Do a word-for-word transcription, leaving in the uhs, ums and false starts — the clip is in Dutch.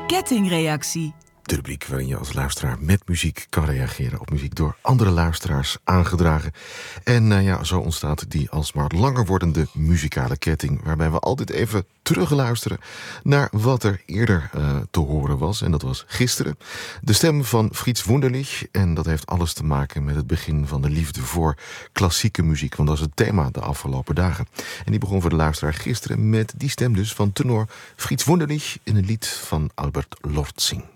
Kettingreactie. De rubriek waarin je als luisteraar met muziek kan reageren op muziek door andere luisteraars aangedragen. En nou ja, zo ontstaat die alsmaar langer wordende muzikale ketting, waarbij we altijd even terugluisteren naar wat er eerder uh, te horen was. En dat was gisteren. De stem van Frits Wunderlich. En dat heeft alles te maken met het begin van de liefde voor klassieke muziek. Want dat is het thema de afgelopen dagen. En die begon voor de luisteraar gisteren met die stem dus van tenor Frits Wunderlich in een lied van Albert Lortzing.